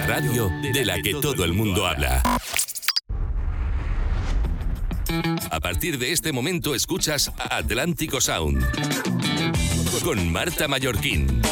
radio de la que todo el mundo habla. A partir de este momento escuchas Atlántico Sound con Marta Mallorquín.